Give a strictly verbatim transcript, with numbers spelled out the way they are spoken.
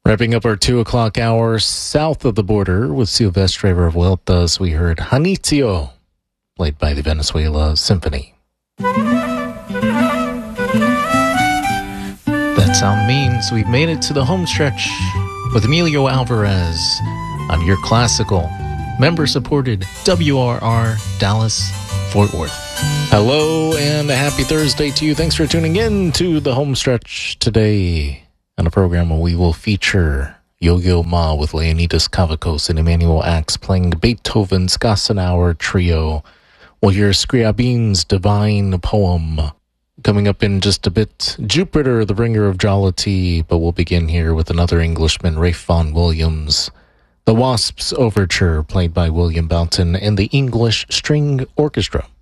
Wrapping up our two o'clock hour south of the border with Silvestre Revueltas, we heard Janitzio, played by the Venezuela Symphony. That sound means we've made it to the home stretch with Emilio Alvarez on your classical, member-supported W R R Dallas Fort Worth. Hello and a happy Thursday to you. Thanks for tuning in to the home stretch today. On a program where we will feature Yo-Yo Ma with Leonidas Kavakos and Emmanuel Axe playing Beethoven's Gassenauer Trio. We'll hear Scriabin's Divine Poem. Coming up in just a bit, Jupiter, the bringer of jollity, but we'll begin here with another Englishman, Ralph Vaughan Williams. The Wasps Overture, played by William Boughton and the English String Orchestra.